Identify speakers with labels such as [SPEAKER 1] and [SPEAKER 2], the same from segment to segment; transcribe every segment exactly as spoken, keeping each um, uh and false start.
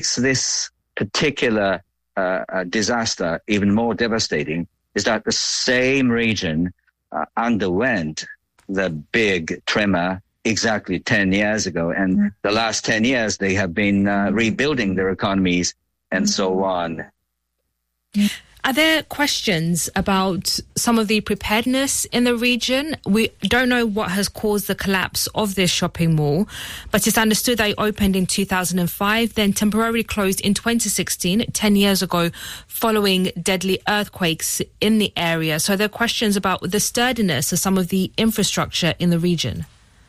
[SPEAKER 1] this particular uh, uh, disaster even more devastating is that the same region uh, underwent the big tremor exactly ten years ago. And mm-hmm. the last ten years, they have been uh, rebuilding their economies and mm-hmm. so on.
[SPEAKER 2] Are there questions about some of the preparedness in the region? We don't know what has caused the collapse of this shopping mall, but it's understood they opened in two thousand five, then temporarily closed in twenty sixteen, ten years ago, following deadly earthquakes in the area. So there are questions about the sturdiness of some of the infrastructure in the region.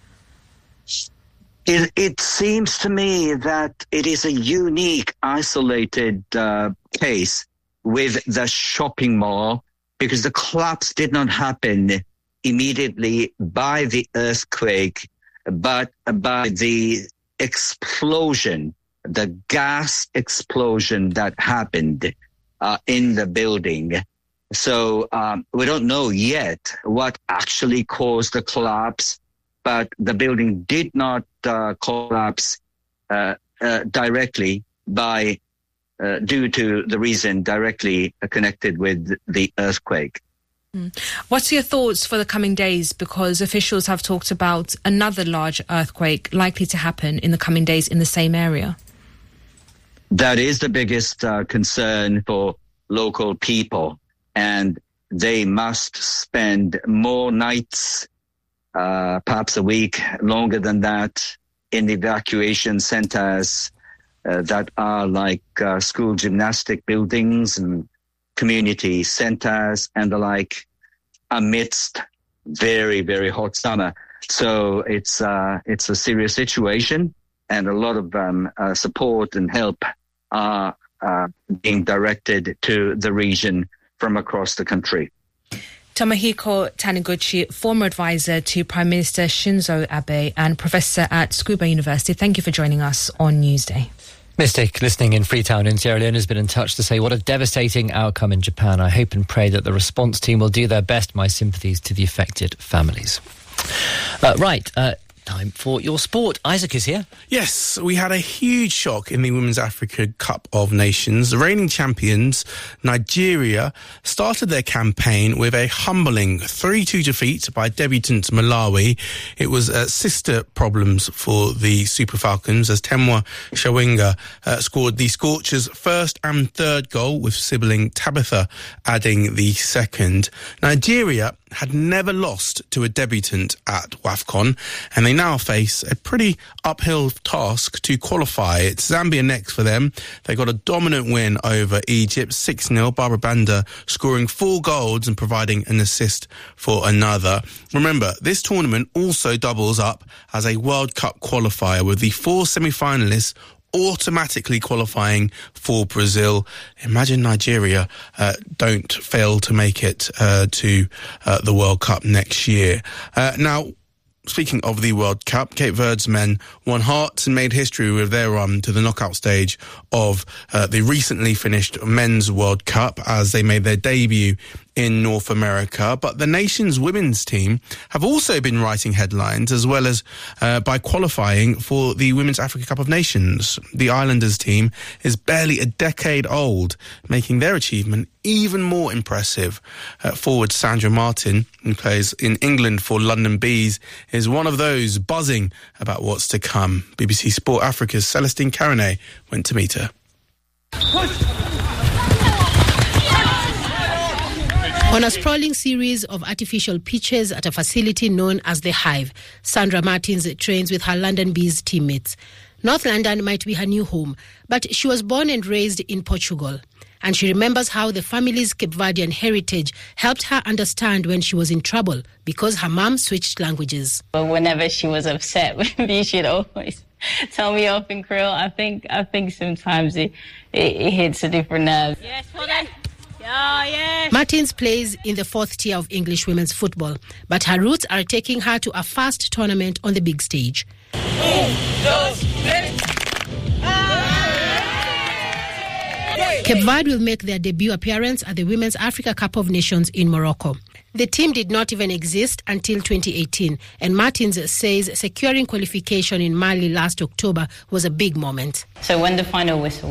[SPEAKER 1] It, it seems to me that it is a unique, isolated uh, case with the shopping mall, because the collapse did not happen immediately by the earthquake, but by the explosion, the gas explosion that happened uh, in the building. So um, we don't know yet what actually caused the collapse, but the building did not uh, collapse uh, uh, directly by Uh, due to the reason directly connected with the earthquake.
[SPEAKER 2] Mm. What's your thoughts for the coming days? Because officials have talked about another large earthquake likely to happen in the coming days in the same area.
[SPEAKER 1] That is the biggest uh, concern for local people, and they must spend more nights, uh, perhaps a week, longer than that, in the evacuation centers Uh, that are like uh, school gymnastic buildings and community centers and the like, amidst very, very hot summer. So it's uh, it's a serious situation, and a lot of um, uh, support and help are uh, being directed to the region from across the country.
[SPEAKER 2] Tomohiko Taniguchi, former advisor to Prime Minister Shinzo Abe and professor at Tsukuba University, thank you for joining us on Newsday.
[SPEAKER 3] Mystic, listening in Freetown in Sierra Leone, has been in touch to say what a devastating outcome in Japan. I hope and pray that the response team will do their best. My sympathies to the affected families. Uh, right, uh, time for your sport. Isaac is here.
[SPEAKER 4] Yes, we had a huge shock in the Women's Africa Cup of Nations. The reigning champions, Nigeria, started their campaign with a humbling three two defeat by debutant Malawi. It was uh, sister problems for the Super Falcons as Temwa Shawinga uh, scored the Scorchers' first and third goal, with sibling Tabitha adding the second. Nigeria had never lost to a debutant at WAFCON, and they now face a pretty uphill task to qualify. It's Zambia next for them. They got a dominant win over Egypt, six nil, Barbara Banda scoring four goals and providing an assist for another. Remember, this tournament also doubles up as a World Cup qualifier, with the four semi-finalists automatically qualifying for Brazil. Imagine Nigeria uh, don't fail to make it uh, to uh, the World Cup next year. Uh, now, speaking of the World Cup, Cape Verde's men won hearts and made history with their run to the knockout stage of uh, the recently finished Men's World Cup as they made their debut in North America. But the nation's women's team have also been writing headlines, as well as uh, by qualifying for the Women's Africa Cup of Nations. The Islanders team is barely a decade old, making their achievement even more impressive. Uh, forward Sandra Martin, who plays in England for London Bees, is one of those buzzing about what's to come. B B C Sport Africa's Celestine Carone went to meet her.
[SPEAKER 5] On a sprawling series of artificial pitches at a facility known as The Hive, Sandra Martins trains with her London Bees teammates. North London might be her new home, but she was born and raised in Portugal. And she remembers how the family's Cape Verdean heritage helped her understand when she was in trouble because her mum switched languages.
[SPEAKER 6] Whenever she was upset with me, she'd always tell me off in Creole. I think I think sometimes it, it, it hits a different nerve. Yes, well then. Oh, yes.
[SPEAKER 5] Martins plays in the fourth tier of English women's football, but her roots are taking her to a first tournament on the big stage. Cape Verde will make their debut appearance at the Women's Africa Cup of Nations in Morocco. The team did not even exist until twenty eighteen, and Martins says securing qualification in Mali last October was a big moment.
[SPEAKER 6] So when the final whistle